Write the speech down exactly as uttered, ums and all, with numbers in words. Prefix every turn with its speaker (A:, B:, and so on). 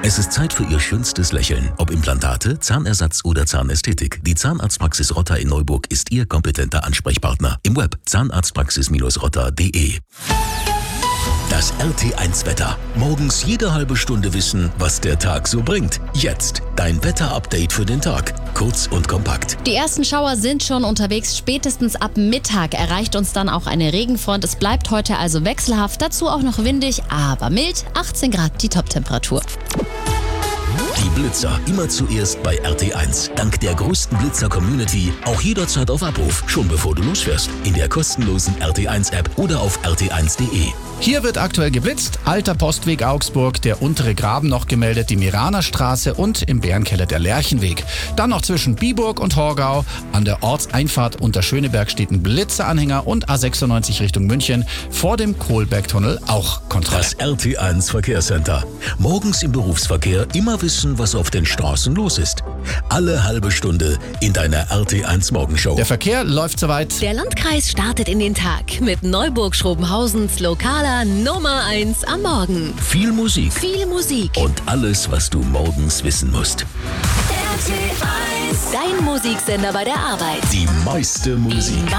A: Es ist Zeit für Ihr schönstes Lächeln. Ob Implantate, Zahnersatz oder Zahnästhetik. Die Zahnarztpraxis Rotter in Neuburg ist Ihr kompetenter Ansprechpartner. Im Web zahnarztpraxis rotter punkt de. Das R T eins Wetter. Morgens jede halbe Stunde wissen, was der Tag so bringt. Jetzt dein Wetter-Update für den Tag. Kurz und kompakt.
B: Die ersten Schauer sind schon unterwegs. Spätestens ab Mittag erreicht uns dann auch eine Regenfront. Es bleibt heute also wechselhaft. Dazu auch noch windig, aber mild. achtzehn Grad die Toptemperatur.
A: Die Blitzer immer zuerst bei R T eins. Dank der größten Blitzer-Community auch jederzeit auf Abruf, schon bevor du losfährst. In der kostenlosen R T eins App oder auf r t eins punkt de.
C: Hier wird aktuell geblitzt. Alter Postweg Augsburg, der untere Graben noch gemeldet, die Miranerstraße und im Bärenkeller der Lerchenweg. Dann noch zwischen Biburg und Horgau. An der Ortseinfahrt unter Schöneberg steht ein Blitzeranhänger und A sechsundneunzig Richtung München. Vor dem Kohlbergtunnel auch Kontrolle.
A: Das R T eins Verkehrscenter. Morgens im Berufsverkehr immer wissen, was auf den Straßen los ist. Alle halbe Stunde in deiner R T eins Morgenshow.
C: Der Verkehr läuft soweit.
D: Der Landkreis startet in den Tag mit Neuburg-Schrobenhausens lokaler Nummer eins am Morgen.
A: Viel Musik.
D: Viel Musik.
A: Und alles, was du morgens wissen musst.
D: R T eins. Dein Musiksender bei der Arbeit.
A: Die meiste Musik.